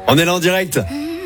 On est là en direct.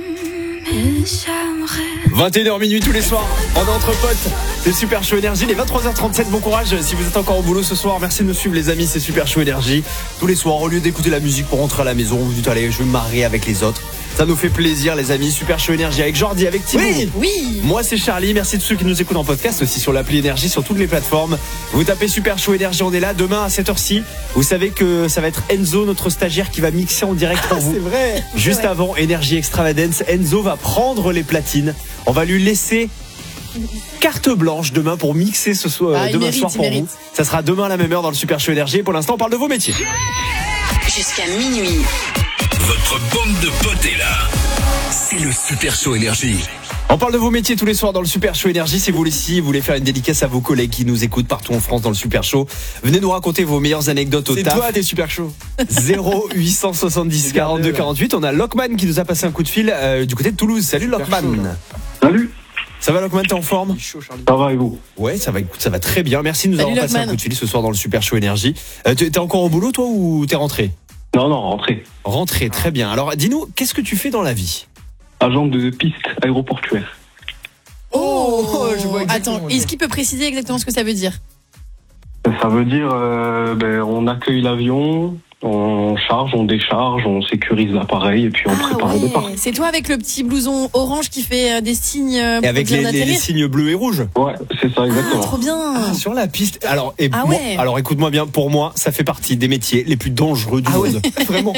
21h minuit tous les soirs, on est entre potes. C'est Super Show Énergie, les 23h37, bon courage si vous êtes encore au boulot ce soir. Merci de nous suivre les amis, c'est Super Show Énergie. Tous les soirs, au lieu d'écouter la musique pour rentrer à la maison, vous dites allez, je vais me marrer avec les autres. Ça nous fait plaisir les amis, Super Show Énergie avec Jordi, avec Thibaut. Oui. Moi c'est Charlie, merci de ceux qui nous écoutent en podcast aussi sur l'appli Énergie, sur toutes les plateformes. Vous tapez Super Show Énergie, on est là demain à 7h ci. Vous savez que ça va être Enzo, notre stagiaire, qui va mixer en direct pour vous. C'est vrai. Juste avant Énergie Extravagance, Enzo va prendre les platines. On va lui laisser carte blanche demain pour mixer ce soir, demain soir pour vous. Ça sera demain à la même heure dans le Super Show Énergie. Pour l'instant, on parle de vos métiers. Jusqu'à minuit. Votre bande de potes est là. C'est le Super Show Énergie. On parle de vos métiers tous les soirs dans le Super Show Énergie. Si vous voulez faire une dédicace à vos collègues qui nous écoutent partout en France dans le Super Show, venez nous raconter vos meilleures anecdotes au taf. C'est toi des Super Show. 0870 42 48. On a Lockman qui nous a passé un coup de fil du côté de Toulouse. Salut Lockman. Salut. Ça va Lockman, t'es en forme? Ça va et vous? Ouais, ça va très bien. Merci de nous avoir passé un coup de fil ce soir dans le Super Show Énergie. T'es encore au boulot toi ou t'es rentré? Non, rentré. Rentré, très bien. Alors dis-nous, qu'est-ce que tu fais dans la vie? Agent de piste aéroportuaire. Je vois exactement. Attends, est-ce qu'il peut préciser exactement ce que ça veut dire? Ça veut dire on accueille l'avion, on charge, on décharge, on sécurise l'appareil et puis on prépare le départ. C'est toi avec le petit blouson orange qui fait des signes et avec les signes bleus et rouges. Ouais, c'est ça exactement. Trop bien. Sur la piste. Alors alors écoute-moi bien, pour moi, ça fait partie des métiers les plus dangereux du monde. Vraiment.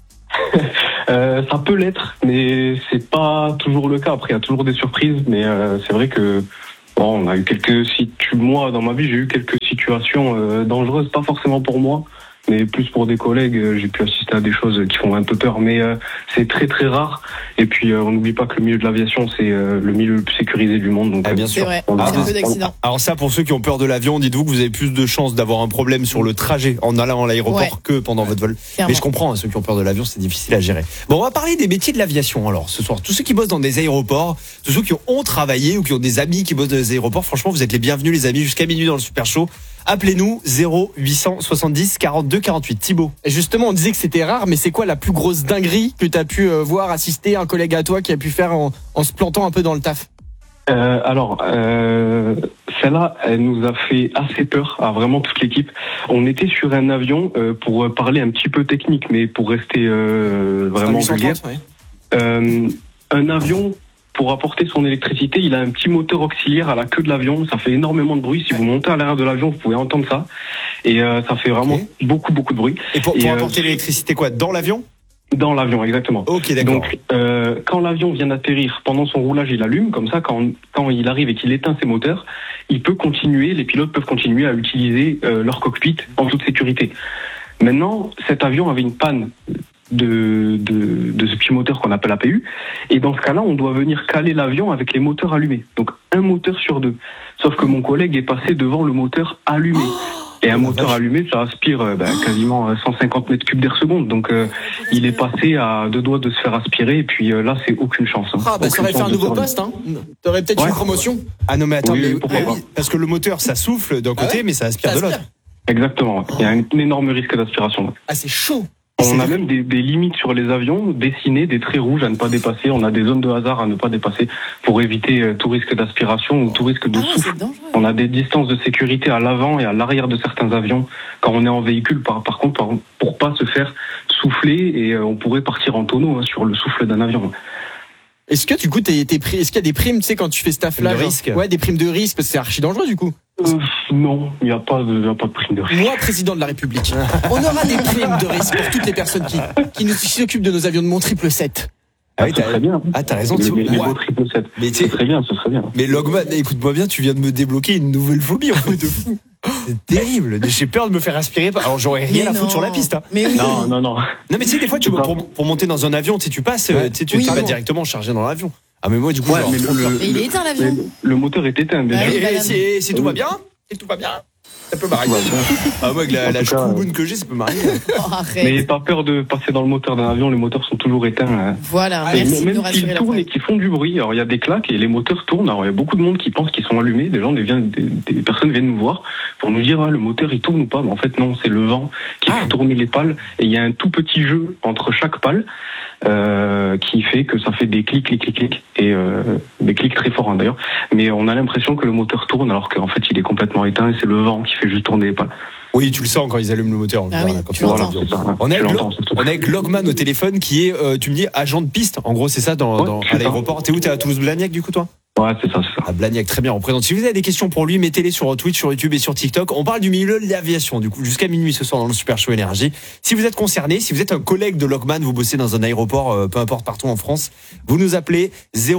Ça peut l'être, mais c'est pas toujours le cas. Après, il y a toujours des surprises, mais c'est vrai que on a eu moi dans ma vie, j'ai eu quelques situations dangereuses, pas forcément pour moi, mais plus pour des collègues. J'ai pu assister à des choses qui font un peu peur, mais c'est très très rare. Et puis on n'oublie pas que le milieu de l'aviation, c'est le milieu le plus sécurisé du monde. Donc bien sûr. C'est vrai. C'est un peu d'accident. Alors ça, pour ceux qui ont peur de l'avion, dites-vous que vous avez plus de chances d'avoir un problème sur le trajet en allant à l'aéroport que pendant votre vol. Clairement. Mais je comprends, ceux qui ont peur de l'avion, c'est difficile à gérer. Bon, on va parler des métiers de l'aviation alors ce soir. Tous ceux qui bossent dans des aéroports, tous ceux qui ont travaillé ou qui ont des amis qui bossent dans des aéroports, franchement, vous êtes les bienvenus les amis jusqu'à minuit dans le Super Show. Appelez-nous 0870 42 48. Thibaut. Et justement, on disait que c'était rare, mais c'est quoi la plus grosse dinguerie que tu as pu voir, assister, un collègue à toi qui a pu faire en se plantant un peu dans le taf? Celle-là, elle nous a fait assez peur à vraiment toute l'équipe. On était sur un avion, pour parler un petit peu technique, mais pour rester vraiment vulgaire. Un avion, pour apporter son électricité, il a un petit moteur auxiliaire à la queue de l'avion. Ça fait énormément de bruit. Si vous montez à l'arrière de l'avion, vous pouvez entendre ça. Et ça fait vraiment beaucoup de bruit. Et pour apporter l'électricité quoi? Dans l'avion? Dans l'avion, exactement. Ok, d'accord. Donc, quand l'avion vient d'atterrir, pendant son roulage, il allume. Comme ça, quand il arrive et qu'il éteint ses moteurs, les pilotes peuvent continuer à utiliser leur cockpit en toute sécurité. Maintenant, cet avion avait une panne de ce petit moteur qu'on appelle APU. Et dans ce cas-là, on doit venir caler l'avion avec les moteurs allumés. Donc, un moteur sur deux. Sauf que mon collègue est passé devant le moteur allumé. Et un moteur allumé, ça aspire quasiment 150 mètres cubes d'air seconde. Donc, il est passé à 2 doigts de se faire aspirer. Et puis là, c'est aucune chance. Ça aurait fait un nouveau poste, hein. T'aurais peut-être une promotion. Ah non, mais attends, pourquoi pas. parce que le moteur, ça souffle d'un côté, mais ça aspire de l'autre. Exactement. Il y a un énorme risque d'aspiration. Ah, c'est chaud. On a même des limites sur les avions dessinées, des traits rouges à ne pas dépasser. On a des zones de hasard à ne pas dépasser pour éviter tout risque d'aspiration ou tout risque de souffle. On a des distances de sécurité à l'avant et à l'arrière de certains avions quand on est en véhicule. Par contre, pour pas se faire souffler et on pourrait partir en tonneau sur le souffle d'un avion. Est-ce que du coup est-ce qu'il y a des primes, tu sais, quand tu fais ce taf-là, de risque? Ouais, des primes de risque, parce que c'est archi dangereux du coup. Non, il n'y a pas de prime de risque. Moi, président de la République, on aura des primes de risque pour toutes les personnes qui s'occupent de nos avions de mon 777. Ah oui, très bien. Ah, t'as raison, les beaux 777. Mais c'est très bien, ce serait bien. Mais Logman, écoute-moi bien, tu viens de me débloquer une nouvelle phobie en fait de fou. C'est terrible. J'ai peur de me faire aspirer. Alors j'aurais rien à foutre sur la piste. Hein. Mais oui. Non. Non, mais tu sais, des fois, pour monter dans un avion, tu passes, tu vas directement charger dans l'avion. Ah mais moi du coup, il est éteint l'avion. Le moteur est éteint. Si tout va bien, ça peut m'arriver. Ah moi avec la choucouboune que j'ai, ça peut m'arriver. N'ayez pas peur de passer dans le moteur d'un avion, les moteurs sont toujours éteints. Voilà, merci de nous rassurer. Même s'ils tournent et qu'ils font du bruit, alors il y a des claques et les moteurs tournent, alors il y a beaucoup de monde qui pense qu'ils sont allumés, des personnes viennent nous voir pour nous dire le moteur il tourne ou pas. Mais en fait non, c'est le vent qui fait tourner les pales et il y a un tout petit jeu entre chaque pale qui fait que ça fait des clics et des clics très forts d'ailleurs. Mais on a l'impression que le moteur tourne alors qu'en fait il est complètement éteint et c'est le vent qui fait juste tourner les pales. Oui, tu le sens quand ils allument le moteur. On est avec Logman au téléphone qui est, tu me dis, agent de piste. En gros, c'est ça à l'aéroport. T'es où? T'es à Toulouse-Blagnac du coup, toi? Ouais, c'est ça. À Blagnac, très bien, on présente. Si vous avez des questions pour lui, mettez-les sur Twitch, sur YouTube et sur TikTok. On parle du milieu de l'aviation, du coup, jusqu'à minuit ce soir dans le Super Show Énergie. Si vous êtes concerné, si vous êtes un collègue de Logman, vous bossez dans un aéroport, peu importe partout en France, vous nous appelez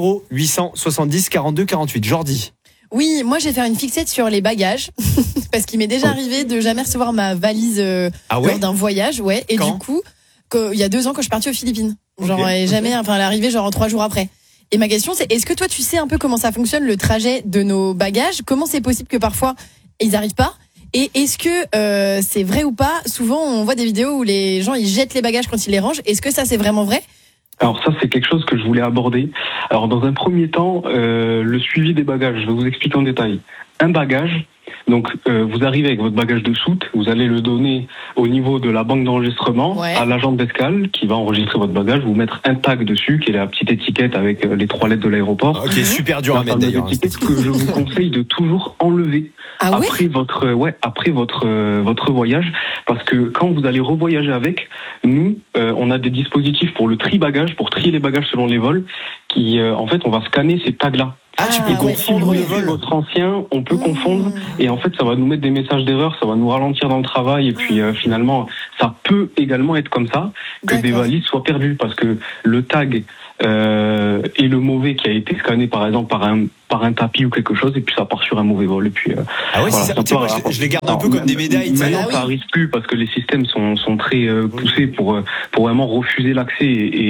0870 42 48. Jordi. Oui, moi j'ai fait une fixette sur les bagages parce qu'il m'est déjà arrivé de jamais recevoir ma valise lors d'un voyage, et du coup, il y a 2 ans quand je suis partie aux Philippines, et jamais, elle est arrivée 3 jours après. Et ma question c'est, est-ce que toi tu sais un peu comment ça fonctionne le trajet de nos bagages? Comment c'est possible que parfois ils arrivent pas? Et est-ce que c'est vrai ou pas? Souvent on voit des vidéos où les gens ils jettent les bagages quand ils les rangent. Est-ce que ça c'est vraiment vrai? Alors ça, c'est quelque chose que je voulais aborder. Alors dans un premier temps, le suivi des bagages, je vais vous expliquer en détail. Un bagage, donc vous arrivez avec votre bagage de soute, vous allez le donner au niveau de la banque d'enregistrement à l'agent d'escale qui va enregistrer votre bagage, vous mettre un tag dessus, qui est la petite étiquette avec les 3 lettres de l'aéroport. Ok, super dur à mettre d'ailleurs. Une étiquette que je vous conseille de toujours enlever après votre voyage, parce que quand vous allez revoyager avec, nous, on a des dispositifs pour le tri-bagage, pour trier les bagages selon les vols, qui en fait on va scanner ces tags-là. Tu peux confondre le vol. Votre ancien, on peut confondre, et en fait ça va nous mettre des messages d'erreur, ça va nous ralentir dans le travail, et puis finalement ça peut également être comme ça que des valises soient perdues, parce que le tag est le mauvais qui a été scanné par exemple par un tapis ou quelque chose, et puis ça part sur un mauvais vol, et puis je les garde un peu comme des médailles. Maintenant ça arrive plus parce que les systèmes sont très poussés pour vraiment refuser l'accès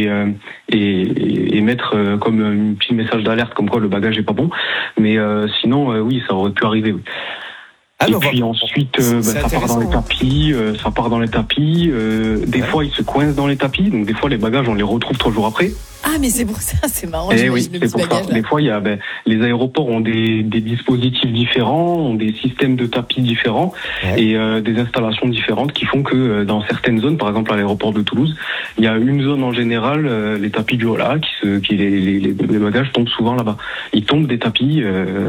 et mettre comme un petit message d'alerte comme quoi le bagage est pas bon, mais sinon oui, ça aurait pu arriver. Et puis ensuite, ça part dans les tapis. Des fois, ils se coincent dans les tapis. Donc des fois, les bagages, on les retrouve 3 jours après. Ah, mais c'est pour ça, c'est marrant. Et oui, c'est pour ça. Des fois, les aéroports ont des dispositifs différents, ont des systèmes de tapis différents et des installations différentes qui font que dans certaines zones, par exemple à l'aéroport de Toulouse, il y a une zone en général, les tapis du Hola, les bagages tombent souvent là-bas. Ils tombent des tapis.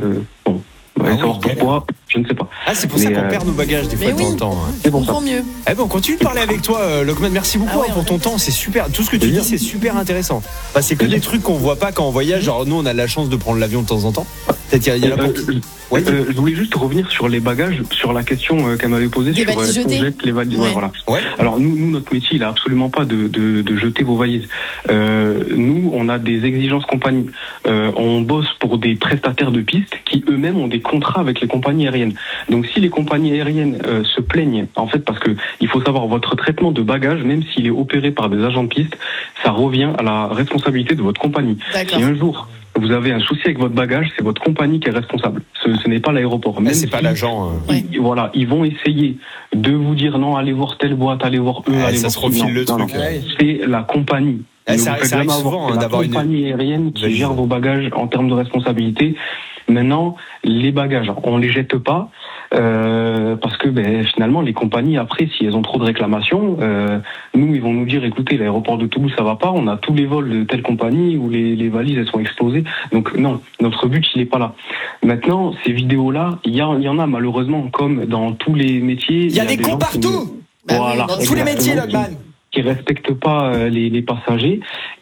Savoir pourquoi, je ne sais pas. C'est pour ça qu'on perd nos bagages des fois de temps en temps. C'est bon, mieux. On continue de parler avec toi, Logman. Merci beaucoup pour ton temps. C'est super. Tout ce que tu dis, c'est super intéressant. C'est que des trucs qu'on voit pas quand on voyage. Genre nous, on a la chance de prendre l'avion de temps en temps. Peut-être il y a je voulais juste revenir sur les bagages, sur la question qu'elle m'avait posée sur jette les valises. Alors nous, notre métier, il a absolument pas de jeter vos valises. Nous, on a des exigences compagnie. On bosse pour des prestataires de pistes qui eux-mêmes ont des contrats avec les compagnies aériennes. Donc si les compagnies aériennes se plaignent, en fait, parce que il faut savoir, votre traitement de bagages, même s'il est opéré par des agents de piste, ça revient à la responsabilité de votre compagnie. Si un jour vous avez un souci avec votre bagage, c'est votre compagnie qui est responsable. Ce n'est pas l'aéroport. Même c'est pas l'agent. Ils vont essayer de vous dire non, allez voir telle boîte, allez voir eux, allez ça voir se refile le truc. C'est la compagnie. Ça arrive souvent d'avoir une compagnie aérienne qui gère vos bagages en termes de responsabilité. Maintenant, les bagages, on les jette pas parce que finalement les compagnies après, si elles ont trop de réclamations, nous ils vont nous dire écoutez, l'aéroport de Toulouse ça va pas, on a tous les vols de telle compagnie où les valises elles sont explosées. Donc non, notre but il est pas là. Maintenant, ces vidéos là, il y en a malheureusement comme dans tous les métiers. Il y a des cons partout. Voilà, dans tous les métiers, Logman. Qui respectent pas les passagers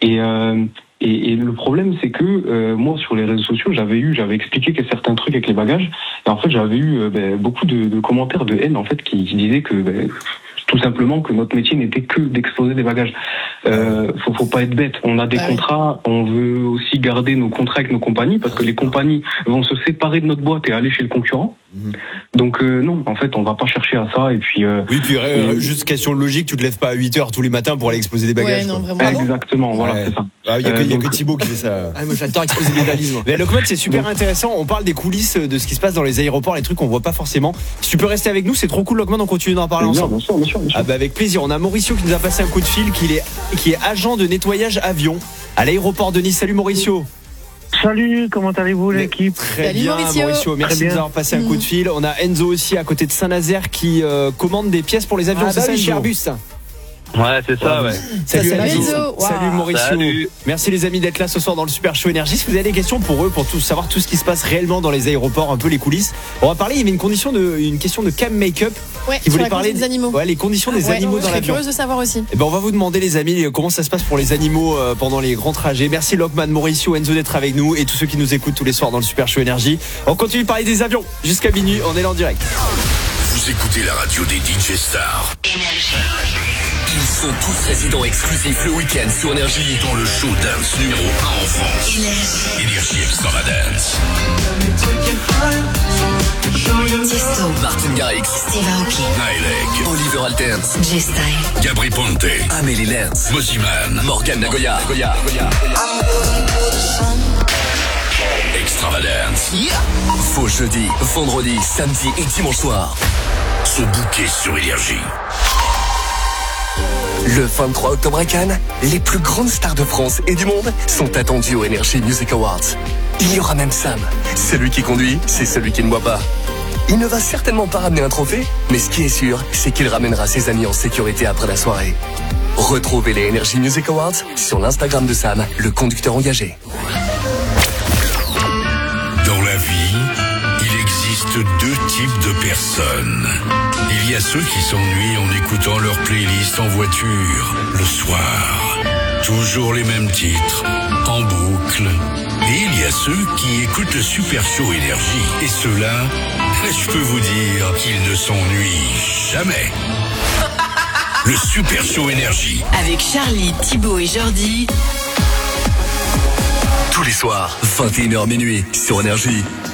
et le problème c'est que moi sur les réseaux sociaux j'avais expliqué que certains trucs avec les bagages et en fait j'avais eu beaucoup de commentaires de haine en fait qui disaient que tout simplement que notre métier n'était que d'exposer des bagages. Faut pas être bête. On a des contrats, on veut aussi garder nos contrats avec nos compagnies parce que les compagnies vont se séparer de notre boîte et aller chez le concurrent. Donc non, en fait, on va pas chercher à ça et puis juste question de logique, tu te lèves pas à 8h tous les matins pour aller exposer des bagages. Non, vraiment. Exactement, voilà, c'est ça. Il y a que Thibaut qui fait ça. Moi j'adore exposer des valises. Mais Logman, c'est super intéressant. On parle des coulisses de ce qui se passe dans les aéroports, les trucs qu'on voit pas forcément. Si tu peux rester avec nous, c'est trop cool, Logman, on continue d'en parler ensemble. Bien sûr. Avec plaisir. On a Mauricio qui nous a passé un coup de fil, qui est agent de nettoyage avion à l'aéroport de Nice. Salut Mauricio. Salut, comment allez-vous l'équipe? Très Salut, bien, Mauricio. merci de nous avoir passé un coup de fil. On a Enzo aussi à côté de Saint-Nazaire qui commande des pièces pour les avions. C'est ça, chez Enzo Airbus. Ouais, c'est ça, ouais. Salut Enzo. Enzo. Wow. Salut Mauricio. Salut. Merci les amis d'être là ce soir dans le Super Show Énergie. Si vous avez des questions pour eux, pour savoir tout ce qui se passe réellement dans les aéroports, un peu les coulisses, on va parler. Il y avait une question de cam make-up qui voulait parler des animaux. Ouais, les conditions des animaux dans l'avion. Je suis l'avion. curieuse de savoir aussi. Et ben on va vous demander les amis comment ça se passe pour les animaux pendant les grands trajets. Merci Lockman, Mauricio, Enzo d'être avec nous et tous ceux qui nous écoutent tous les soirs dans le Super Show Énergie. On continue de parler des avions jusqu'à minuit. On est là en direct. Vous écoutez la radio des DJ Stars. Ils sont tous résidents exclusifs le week-end sur Énergie dans le show dance numéro 1 en France. Énergie Extravagance. Tiesto, Martin Garrix, Steve Aoki, Nailek, Oliver Altens, J-Style, Gabri Ponte, Amélie Lenz, Moziman, Morgan Nagoya. Extravagance. Faux jeudi, vendredi, samedi et dimanche soir. Sont bookés sur Énergie. Le 23 octobre à Cannes, les plus grandes stars de France et du monde sont attendues au Energy Music Awards. Il y aura même Sam. Celui qui conduit, c'est celui qui ne boit pas. Il ne va certainement pas ramener un trophée, mais ce qui est sûr, c'est qu'il ramènera ses amis en sécurité après la soirée. Retrouvez les Energy Music Awards sur l'Instagram de Sam, le conducteur engagé. Dans la vie, il existe deux types de personnes. Il y a ceux qui s'ennuient en écoutant leur playlist en voiture, le soir. Toujours les mêmes titres, en boucle. Et il y a ceux qui écoutent le Super Show Énergie. Et ceux-là, je peux vous dire qu'ils ne s'ennuient jamais. Le Super Show Énergie. avec Charlie, Thibaut et Jordi. Tous les soirs, 21h minuit, sur Énergie.